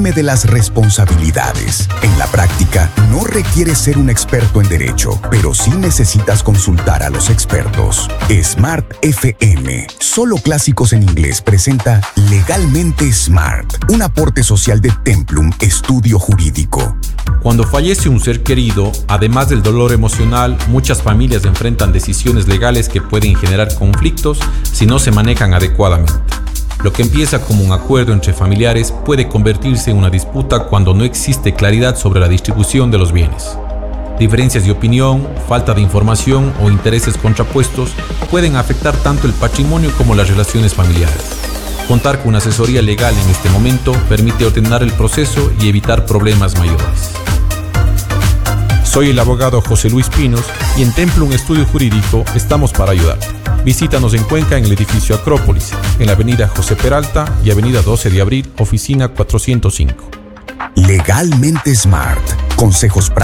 de las responsabilidades. En la práctica, no requieres ser un experto en derecho, pero sí necesitas consultar a los expertos. Smart FM, solo clásicos en inglés, presenta Legalmente Smart, un aporte social de Templum Estudio Jurídico. Cuando fallece un ser querido, además del dolor emocional, muchas familias enfrentan decisiones legales que pueden generar conflictos si no se manejan adecuadamente. Lo que empieza como un acuerdo entre familiares puede convertirse en una disputa cuando no existe claridad sobre la distribución de los bienes. Diferencias de opinión, falta de información o intereses contrapuestos pueden afectar tanto el patrimonio como las relaciones familiares. Contar con una asesoría legal en este momento permite ordenar el proceso y evitar problemas mayores. Soy el abogado José Luis Pinos y en Templum Estudio Jurídico estamos para ayudarte. Visítanos en Cuenca en el edificio Acrópolis, en la avenida José Peralta y avenida 12 de abril, oficina 405. Legalmente Smart. Consejos prácticos.